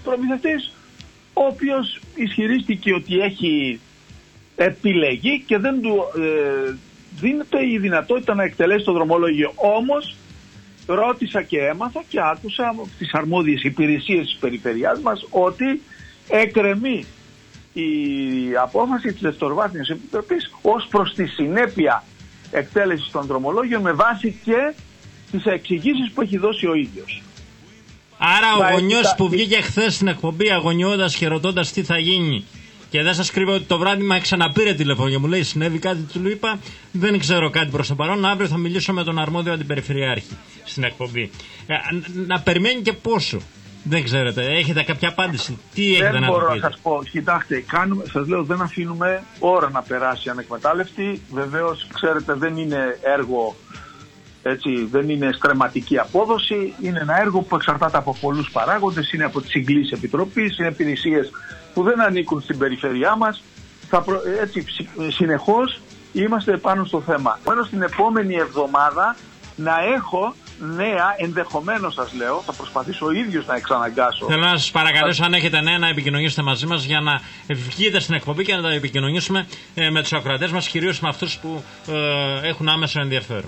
προμηθευτής ο οποίος ισχυρίστηκε ότι έχει επιλεγεί και δεν του δίνεται η δυνατότητα να εκτελέσει το δρομολόγιο. Όμως ρώτησα και έμαθα και άκουσα από τις αρμόδιες υπηρεσίες της περιφερειάς μας ότι εκκρεμεί η απόφαση της Δευτεροβάθμιας Επιτροπής ως προς τη συνέπεια εκτέλεσης των δρομολόγιων με βάση και τις εξηγήσεις που έχει δώσει ο ίδιος. Άρα ο γονιός που βγήκε χθες στην εκπομπή αγωνιώντας και ρωτώντας τι θα γίνει, και δεν σας κρύβω ότι το βράδυ με ξαναπήρε τηλέφωνο και μου λέει συνέβη κάτι, του είπα δεν ξέρω κάτι προς το παρόν, αύριο θα μιλήσω με τον αρμόδιο αντιπεριφερειάρχη στην εκπομπή. Να περιμένει και πόσο? Δεν ξέρετε, έχετε κάποια απάντηση? Τι έχετε να πείτε? Δεν μπορώ να σας πω. Κοιτάξτε, σας λέω, δεν αφήνουμε ώρα να περάσει ανεκμετάλλευτη. Βεβαίως, ξέρετε, δεν είναι έργο, έτσι, δεν είναι στρεματική απόδοση. Είναι ένα έργο που εξαρτάται από πολλούς παράγοντες. Είναι από τις συγκλήσεις επιτροπής, είναι υπηρεσίες που δεν ανήκουν στην περιφέρειά μας. Έτσι, συνεχώς είμαστε πάνω στο θέμα. Μένω στην επόμενη εβδομάδα να έχω νέα, ενδεχομένως σας λέω, θα προσπαθήσω ο ίδιος να εξαναγκάσω. Θέλω να σας παρακαλέσω, αν έχετε νέα, να επικοινωνήσετε μαζί μας για να βγείτε στην εκπομπή και να τα επικοινωνήσουμε με τους ακροατές μας, κυρίως με αυτούς που έχουν άμεσο ενδιαφέρον.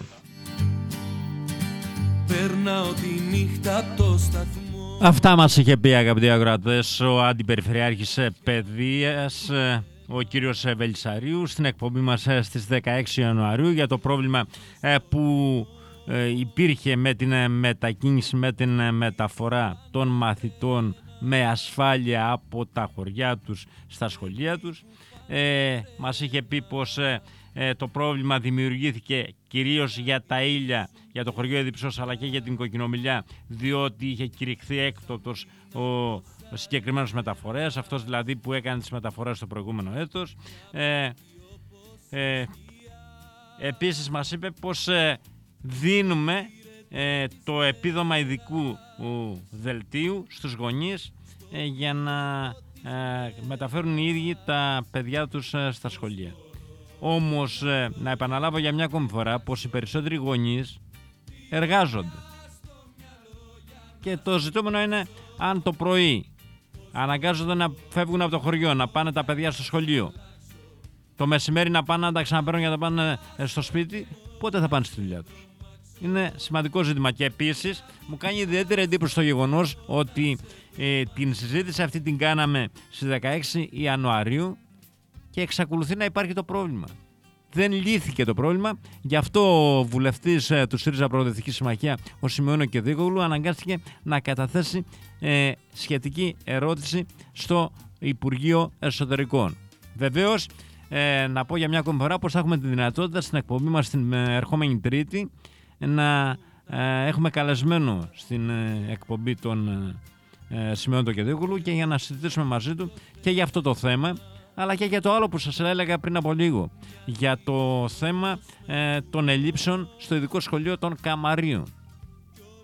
Αυτά μας είχε πει, αγαπητοί ακροατές, ο Αντιπεριφερειάρχης Παιδείας, ο κύριος Βελισσαρίου, στην εκπομπή μας στις 16 Ιανουαρίου για το πρόβλημα που υπήρχε με την μετακίνηση, με την μεταφορά των μαθητών με ασφάλεια από τα χωριά τους στα σχολεία τους. Μας είχε πει πως το πρόβλημα δημιουργήθηκε κυρίως για τα Ήλια, για το χωριό Εδιψός, αλλά και για την Κοκκινομιλιά, διότι είχε κηρυχθεί έκτοτος ο συγκεκριμένος μεταφορέας, αυτός δηλαδή που έκανε τις μεταφορές το προηγούμενο έτος. Επίσης μας είπε πως δίνουμε το επίδομα ειδικού δελτίου στους γονείς για να μεταφέρουν οι ίδιοι τα παιδιά τους στα σχολεία. Όμως να επαναλάβω για μια ακόμη φορά πως οι περισσότεροι γονείς εργάζονται. Και το ζητούμενο είναι αν το πρωί αναγκάζονται να φεύγουν από το χωριό, να πάνε τα παιδιά στο σχολείο, το μεσημέρι να πάνε να τα ξαναπαίρνουν για να πάνε στο σπίτι, πότε θα πάνε στη δουλειά τους? Είναι σημαντικό ζήτημα. Και επίσης μου κάνει ιδιαίτερη εντύπωση το γεγονός ότι την συζήτηση αυτή την κάναμε στις 16 Ιανουαρίου και εξακολουθεί να υπάρχει το πρόβλημα. Δεν λύθηκε το πρόβλημα, γι' αυτό ο βουλευτής του ΣΥΡΙΖΑ Προοδευτική Συμμαχία, ο Σημεώνο Κεδίκογλου, αναγκάστηκε να καταθέσει σχετική ερώτηση στο Υπουργείο Εσωτερικών. Βεβαίως, να πω για μια ακόμη φορά πως θα έχουμε τη δυνατότητα στην εκπομπή μας την ερχόμενη Τρίτη να έχουμε καλεσμένο στην εκπομπή τον Σημεώνο Κεδίκογλου και για να συζητήσουμε μαζί του και για αυτό το θέμα, αλλά και για το άλλο που σας έλεγα πριν από λίγο, για το θέμα των ελλείψεων στο ειδικό σχολείο των Καμαρίων.